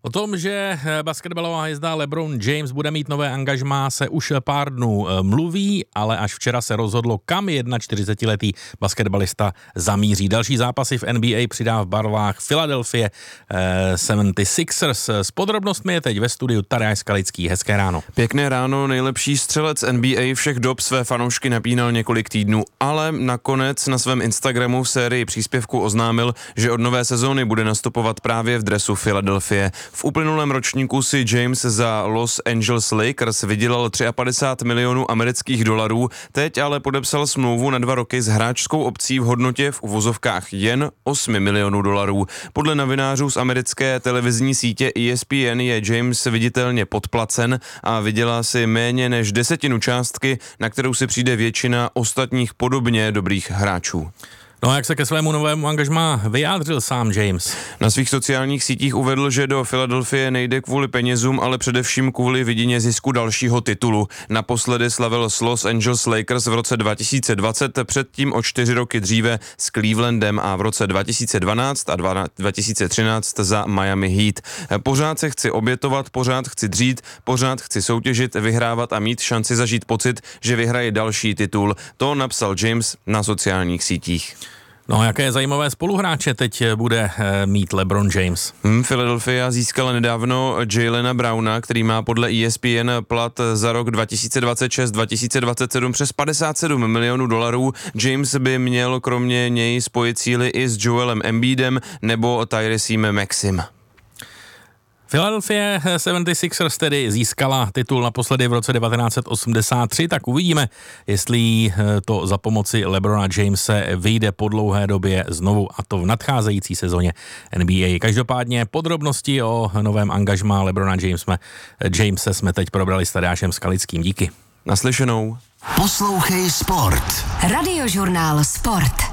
O tom, že basketbalová hvězda LeBron James bude mít nové angažmá, se už pár dnů mluví, ale až včera se rozhodlo, kam 41letý basketbalista zamíří. Další zápasy v NBA přidá v barvách Philadelphia 76ers. S podrobnostmi je teď ve studiu Tadeáš Skalický. Hezké ráno. Pěkné ráno, nejlepší střelec NBA všech dob své fanoušky napínal několik týdnů, ale nakonec na svém Instagramu v sérii příspěvku oznámil, že od nové sezóny bude nastupovat právě v dresu Philadelphia. V uplynulém ročníku si James za Los Angeles Lakers vydělal 53 milionů amerických dolarů, teď ale podepsal smlouvu na 2 roky s hráčskou opcí v hodnotě v uvozovkách jen 8 milionů dolarů. Podle novinářů z americké televizní sítě ESPN je James viditelně podplacen a vydělá si méně než 1/10 částky, na kterou si přijde většina ostatních podobně dobrých hráčů. No a jak se ke svému novému angažmá vyjádřil sám James? Na svých sociálních sítích uvedl, že do Philadelphia nejde kvůli penězům, ale především kvůli vidině zisku dalšího titulu. Naposledy slavil s Los Angeles Lakers v roce 2020, předtím o 4 roky dříve s Clevelandem a v roce 2012 a 2013 za Miami Heat. Pořád se chci obětovat, pořád chci dřít, pořád chci soutěžit, vyhrávat a mít šanci zažít pocit, že vyhraje další titul. To napsal James na sociálních sítích. No a jaké zajímavé spoluhráče teď bude mít LeBron James? Philadelphia získala nedávno Jaylena Browna, který má podle ESPN plat za rok 2026-2027 přes 57 milionů dolarů. James by měl kromě něj spojit síly i s Joelem Embiidem nebo Tyresem Maxim. Philadelphia 76ers tedy získala titul naposledy v roce 1983, tak uvidíme, jestli to za pomoci LeBrona Jamese vyjde po dlouhé době znovu, a to v nadcházející sezóně NBA. Každopádně podrobnosti o novém angažmá LeBrona Jamese jsme teď probrali s Tadeášem Skalickým. Díky. Naslyšenou. Poslouchej Sport. Radiožurnál Sport.